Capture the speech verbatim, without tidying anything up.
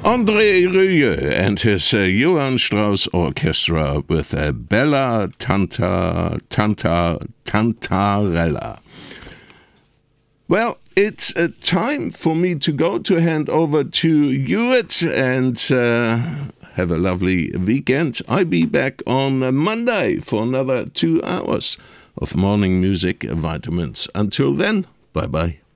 André Rieu and his uh, Johann Strauss Orchestra with a Bella Tanta, Tanta, Tantarella. Well, it's uh, time for me to go, to hand over to Hewitt, and uh, have a lovely weekend. I'll be back on uh, Monday for another two hours of morning music vitamins. Until then, bye-bye.